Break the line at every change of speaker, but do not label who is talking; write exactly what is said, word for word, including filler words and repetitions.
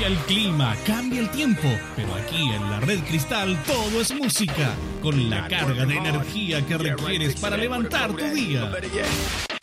Cambia el clima, cambia el tiempo, pero aquí en la Red Cristal todo es música, con la carga de energía que requieres para levantar tu día.